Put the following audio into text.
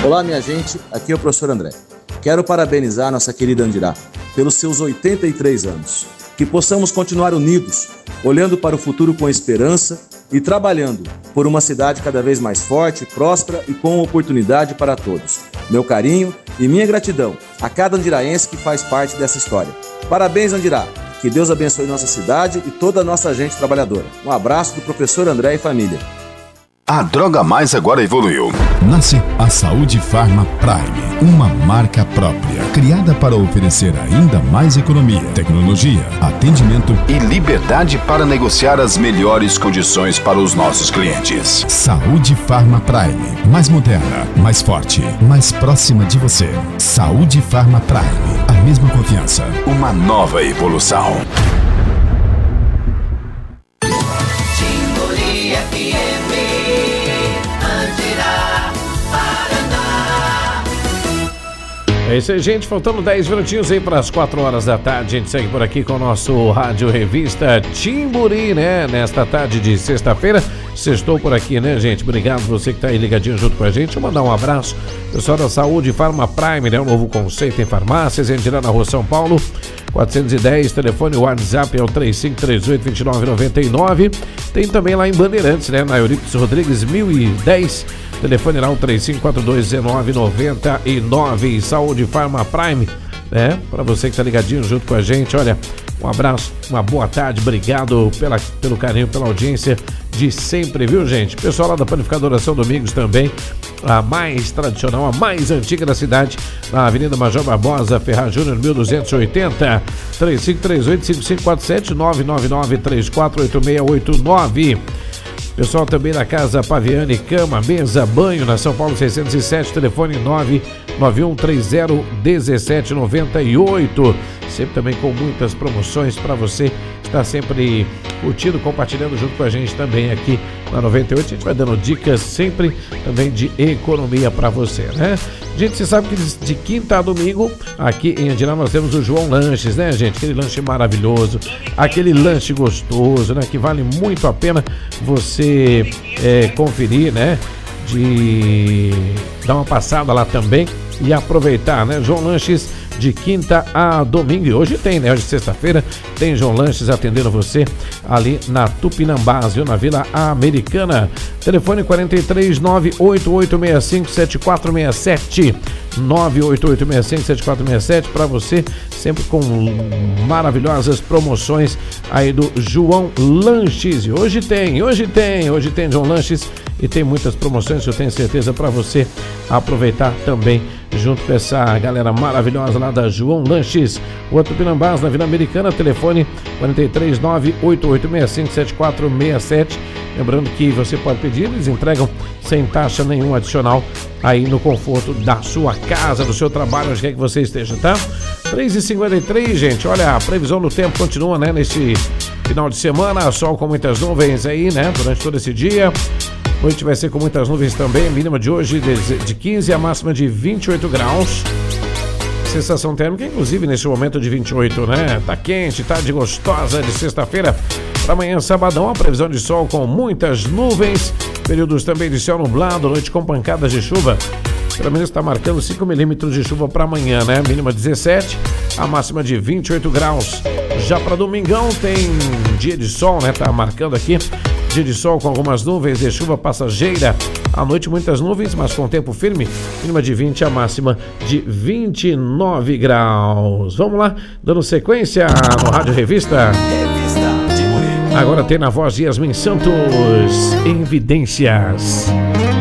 Olá, minha gente, aqui é o professor André. Quero parabenizar nossa querida Andirá pelos seus 83 anos. Que possamos continuar unidos, olhando para o futuro com esperança e trabalhando por uma cidade cada vez mais forte, próspera e com oportunidade para todos. Meu carinho e minha gratidão a cada andiraense que faz parte dessa história. Parabéns, Andirá! Que Deus abençoe nossa cidade e toda a nossa gente trabalhadora. Um abraço do professor André e família. A Droga Mais agora evoluiu. Nasce a Saúde Pharma Prime, uma marca própria, criada para oferecer ainda mais economia, tecnologia, atendimento e liberdade para negociar as melhores condições para os nossos clientes. Saúde Pharma Prime, mais moderna, mais forte, mais próxima de você. Saúde Pharma Prime, a mesma confiança. Uma nova evolução. É isso aí, gente, faltando 10 minutinhos aí para as 4 horas da tarde. A gente segue por aqui com o nosso Rádio Revista Timburi, né? Nesta tarde de sexta-feira. Sextou por aqui, né, gente? Obrigado você que tá aí ligadinho junto com a gente. Vou mandar um abraço, pessoal da Saúde Pharma Prime, né? Um novo conceito em farmácias. A gente irá na Rua São Paulo, 410, telefone WhatsApp é o 3538-2999. Tem também lá em Bandeirantes, né? Na Eurípides Rodrigues, 1010. Telefone lá o 3542-1999. Saúde Pharma Prime, né? Para você que tá ligadinho junto com a gente, olha, um abraço, uma boa tarde, obrigado pelo carinho, pela audiência de sempre, viu, gente? Pessoal lá da Panificadora São Domingos também, a mais tradicional, a mais antiga da cidade, na Avenida Major Barbosa, Ferraz Júnior, 1280, 3538-5547, 999-348689. Pessoal também da Casa Paviani, cama, mesa, banho, na São Paulo 607, telefone 991301798. Sempre também com muitas promoções para você estar sempre curtindo, compartilhando junto com a gente também aqui na 98. A gente vai dando dicas sempre também de economia para você, né? Gente, você sabe que de quinta a domingo aqui em Andirá nós temos o João Lanches, né, gente? Aquele lanche maravilhoso, aquele lanche gostoso, né? Que vale muito a pena você conferir, né? De dar uma passada lá também e aproveitar, né? João Lanches de quinta a domingo. E hoje tem, né? Hoje sexta-feira tem João Lanches atendendo você ali na Tupinambás, viu? Na Vila Americana. Telefone 43 98865 7467. 98865-7467 para você, sempre com maravilhosas promoções aí do João Lanches. E hoje tem João Lanches e tem muitas promoções que eu tenho certeza para você aproveitar também junto com essa galera maravilhosa lá da João Lanches. O Tupinambás, na Vila Americana, telefone 43 98865-7467. Lembrando que você pode pedir, eles entregam sem taxa nenhuma adicional aí no conforto da sua casa, do seu trabalho, onde quer que você esteja, tá? 3h53, gente, olha, a previsão do tempo continua, né, nesse final de semana, sol com muitas nuvens aí, né, durante todo esse dia. Noite vai ser com muitas nuvens também, mínima de hoje de 15 a máxima de 28 graus. Sensação térmica, inclusive, nesse momento de 28, né? Tá quente, tarde gostosa de sexta-feira. Para amanhã, sabadão, a previsão de sol com muitas nuvens. Períodos também de céu nublado, noite com pancadas de chuva. Pelo menos está marcando 5 milímetros de chuva para amanhã, né? Mínima 17, a máxima de 28 graus. Já para domingão tem dia de sol, né? Tá marcando aqui. Dia de sol com algumas nuvens de chuva passageira. À noite muitas nuvens, mas com tempo firme. Mínima de 20, a máxima de 29 graus. Vamos lá, dando sequência no Rádio Revista. Agora tem na voz de Yasmin Santos, Evidências.